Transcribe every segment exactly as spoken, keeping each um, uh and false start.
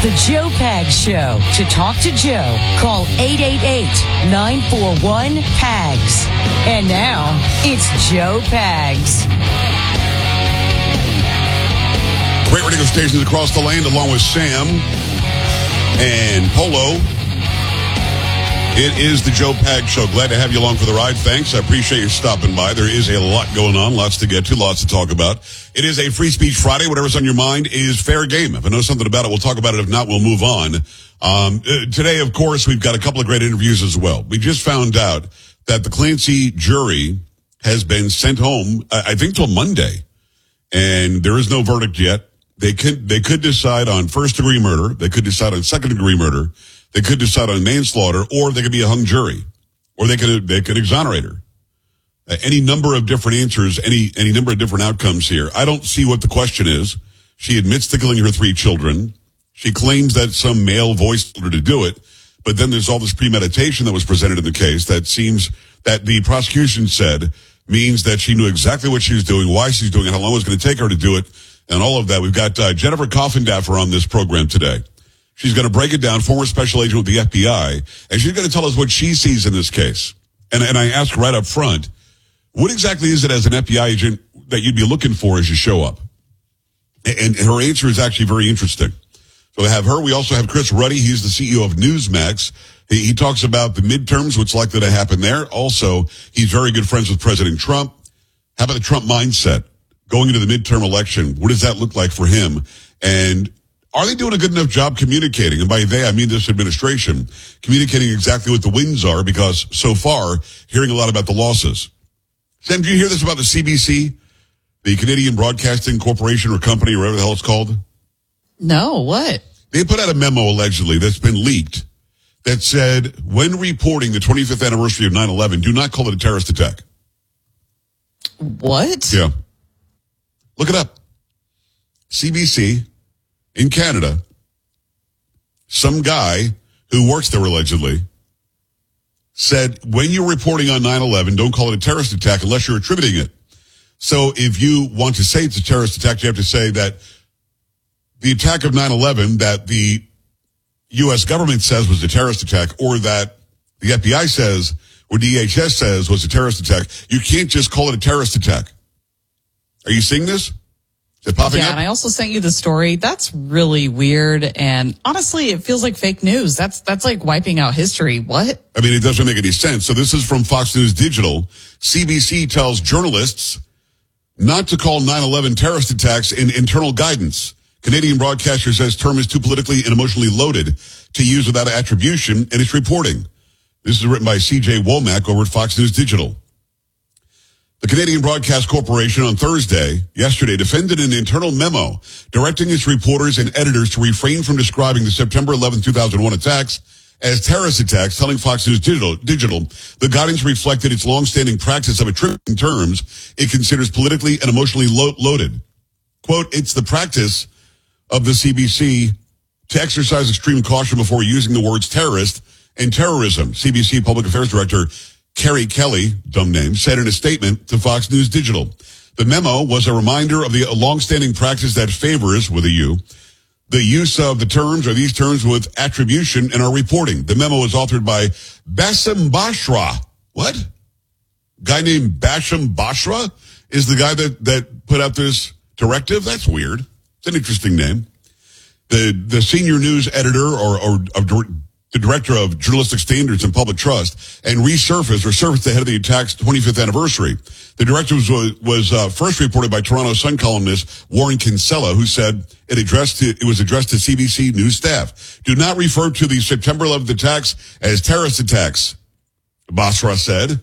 The Joe Pags Show. To talk to Joe, call eight eight eight, nine four one, P A G S. And now, it's Joe Pags. Great radio stations across the land, along with Sam and Polo. It is the Joe Pags Show. Glad to have you along for the ride. Thanks. I appreciate you stopping by. There is a lot going on, lots to get to, lots to talk about. It is a Free Speech Friday. Whatever's on your mind is fair game. If I know something about it, we'll talk about it. If not, we'll move on. Um, uh, today, of course, we've got a couple of great interviews as well. We just found out that the Clancy jury has been sent home, I, I think, till Monday. And there is no verdict yet. They could, they could decide on first degree murder. They could decide on second degree murder. They could decide on manslaughter, or they could be a hung jury, or they could they could exonerate her. Uh, any number of different answers, any any number of different outcomes here. I don't see what the question is. She admits to killing her three children. She claims that some male voiced her to do it, but then there's all this premeditation that was presented in the case that seems that the prosecution said means that she knew exactly what she was doing, why she's doing it, how long it was going to take her to do it, and all of that. We've got uh, Jennifer Coffindaffer on this program today. She's going to break it down, former special agent with the F B I, and she's going to tell us what she sees in this case. And, and I ask right up front, what exactly is it as an F B I agent that you'd be looking for as you show up? And, and her answer is actually very interesting. So we have her. We also have Chris Ruddy. He's the C E O of Newsmax. He, he talks about the midterms, what's likely to happen there. Also, he's very good friends with President Trump. How about the Trump mindset going into the midterm election? What does that look like for him? And are they doing a good enough job communicating? And by they, I mean this administration, communicating exactly what the wins are, because so far, hearing a lot about the losses. Sam, do you hear this about the C B C, the Canadian Broadcasting Corporation or Company, or whatever the hell it's called? No, what? They put out a memo, allegedly, that's been leaked, that said, when reporting the twenty-fifth anniversary of nine eleven, do not call it a terrorist attack. What? Yeah. Look it up. C B C. In Canada, some guy who works there allegedly said, when you're reporting on nine eleven, don't call it a terrorist attack unless you're attributing it. So if you want to say it's a terrorist attack, you have to say that the attack of nine eleven that the U S government says was a terrorist attack, or that the F B I says or D H S says was a terrorist attack. You can't just call it a terrorist attack. Are you seeing this? Is it popping yeah, up? and I also sent you the story. That's really weird, and honestly, it feels like fake news. That's that's like wiping out history. What? I mean, it doesn't make any sense. So this is from Fox News Digital. C B C tells journalists not to call nine eleven terrorist attacks in internal guidance. Canadian broadcaster says term is too politically and emotionally loaded to use without attribution in its reporting. This is written by C J Womack over at Fox News Digital. The Canadian Broadcast Corporation on Thursday, yesterday, defended an internal memo directing its reporters and editors to refrain from describing the September eleventh, two thousand one attacks as terrorist attacks, telling Fox News Digital, Digital the guidance reflected its longstanding practice of attributing terms it considers politically and emotionally lo- loaded. Quote, it's the practice of the C B C to exercise extreme caution before using the words terrorist and terrorism, C B C Public Affairs Director Kerry Kelly, dumb name, said in a statement to Fox News Digital. The memo was a reminder of the longstanding practice that favors, with a U, the use of the terms or these terms with attribution in our reporting. The memo was authored by Bassem Bashra. What? Guy named Bassem Bashra is the guy that, that put out this directive? That's weird. It's an interesting name. The the senior news editor or, or of the director of journalistic standards and public trust, and resurfaced or surfaced ahead of the attack's twenty-fifth anniversary. The directive was, was uh, first reported by Toronto Sun columnist Warren Kinsella, who said it addressed to, it was addressed to C B C News staff. Do not refer to the September eleventh attacks as terrorist attacks, Basra said.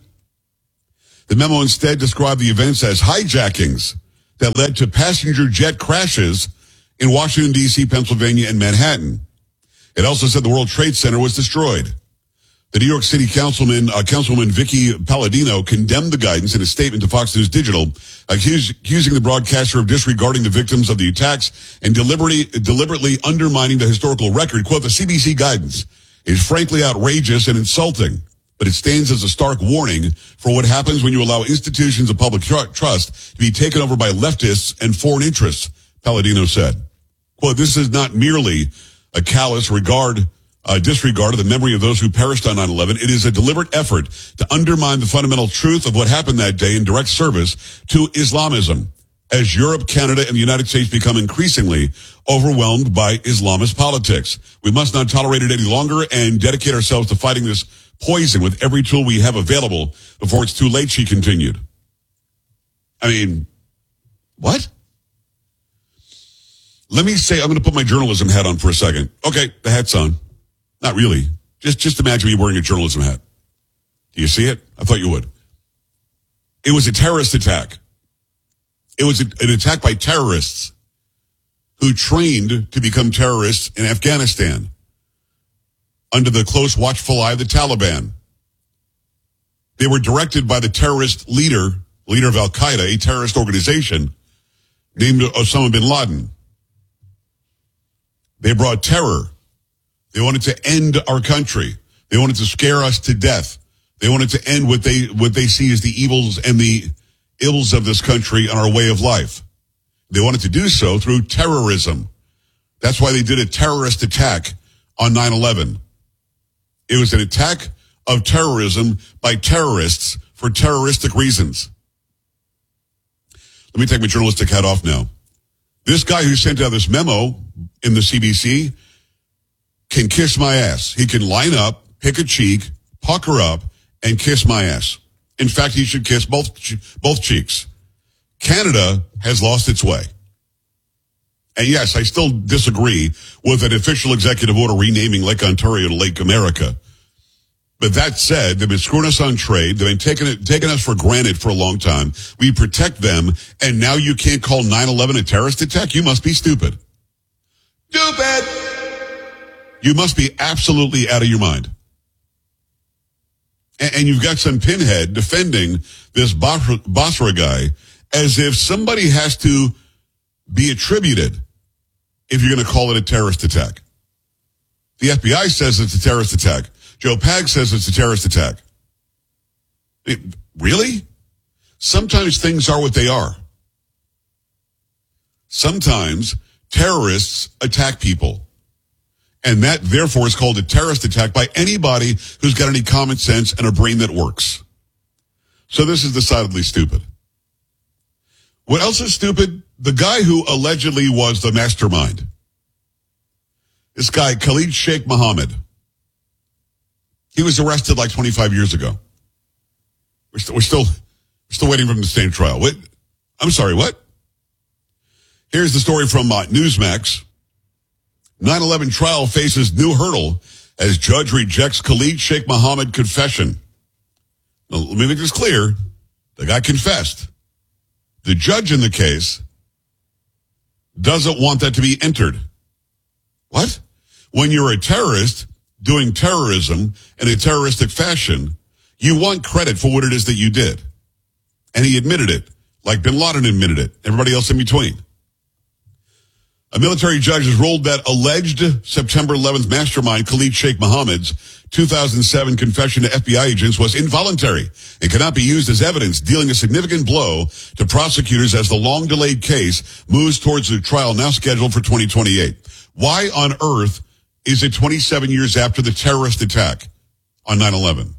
The memo instead described the events as hijackings that led to passenger jet crashes in Washington, D C, Pennsylvania, and Manhattan. It also said the World Trade Center was destroyed. The New York City councilman, uh, Councilwoman Vicky Palladino, condemned the guidance in a statement to Fox News Digital, accused, accusing the broadcaster of disregarding the victims of the attacks and deliberately, deliberately undermining the historical record. Quote, the C B C guidance is frankly outrageous and insulting, but it stands as a stark warning for what happens when you allow institutions of public tr- trust to be taken over by leftists and foreign interests, Palladino said. Quote, this is not merely a callous regard, uh, disregard of the memory of those who perished on nine eleven. It is a deliberate effort to undermine the fundamental truth of what happened that day in direct service to Islamism, as Europe, Canada, and the United States become increasingly overwhelmed by Islamist politics. We must not tolerate it any longer and dedicate ourselves to fighting this poison with every tool we have available before it's too late, she continued. I mean, what? Let me say, I'm going to put my journalism hat on for a second. Okay, the hat's on. Not really. Just, just imagine me wearing a journalism hat. Do you see it? I thought you would. It was a terrorist attack. It was a, an attack by terrorists who trained to become terrorists in Afghanistan under the close watchful eye of the Taliban. They were directed by the terrorist leader, leader of Al-Qaeda, a terrorist organization named Osama bin Laden. They brought terror. They wanted to end our country. They wanted to scare us to death. They wanted to end what they what they see as the evils and the ills of this country and our way of life. They wanted to do so through terrorism. That's why they did a terrorist attack on nine eleven. It was an attack of terrorism by terrorists for terroristic reasons. Let me take my journalistic hat off now. This guy who sent out this memo in the C B C can kiss my ass. He can line up, pick a cheek, pucker up, and kiss my ass. In fact, he should kiss both both cheeks. Canada has lost its way. And yes, I still disagree with an official executive order renaming Lake Ontario to Lake America. But that said, they've been screwing us on trade. They've been taking it, taking us for granted for a long time. We protect them, and now you can't call nine eleven a terrorist attack? You must be stupid. Stupid! You must be absolutely out of your mind. And, and you've got some pinhead defending this Basra guy as if somebody has to be attributed if you're going to call it a terrorist attack. The F B I says it's a terrorist attack. Joe Pag says it's a terrorist attack. It, really? Sometimes things are what they are. Sometimes terrorists attack people. And that, therefore, is called a terrorist attack by anybody who's got any common sense and a brain that works. So this is decidedly stupid. What else is stupid? The guy who allegedly was the mastermind. This guy, Khalid Sheikh Mohammed. He was arrested like twenty-five years ago. We're, st- we're still we're still waiting for him to stand trial. What? I'm sorry, what? Here's the story from uh, Newsmax. nine eleven trial faces new hurdle as judge rejects Khalid Sheikh Mohammed confession. Now, let me make this clear. The guy confessed. The judge in the case doesn't want that to be entered. What? When you're a terrorist doing terrorism in a terroristic fashion, you want credit for what it is that you did. And he admitted it, like bin Laden admitted it, everybody else in between. A military judge has ruled that alleged September eleventh mastermind Khalid Sheikh Mohammed's two thousand seven confession to F B I agents was involuntary and cannot be used as evidence, dealing a significant blow to prosecutors as the long-delayed case moves towards a trial now scheduled for twenty twenty-eight. Why on earth is it twenty-seven years after the terrorist attack on nine eleven?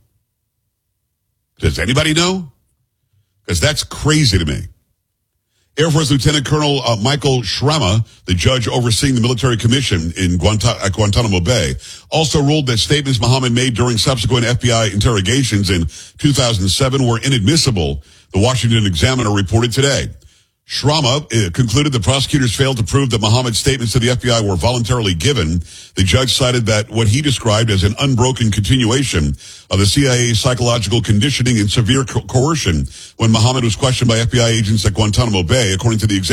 Does anybody know? Because that's crazy to me. Air Force Lieutenant Colonel uh, Michael Shrama, the judge overseeing the military commission in Guanta- at Guantanamo Bay, also ruled that statements Mohammed made during subsequent F B I interrogations in two thousand seven were inadmissible, the Washington Examiner reported today. Shrama uh, concluded the prosecutors failed to prove that Mohammed's statements to the F B I were voluntarily given. The judge cited that what he described as an unbroken continuation of the C I A psychological conditioning and severe co- coercion when Mohammed was questioned by F B I agents at Guantanamo Bay, according to the examiner.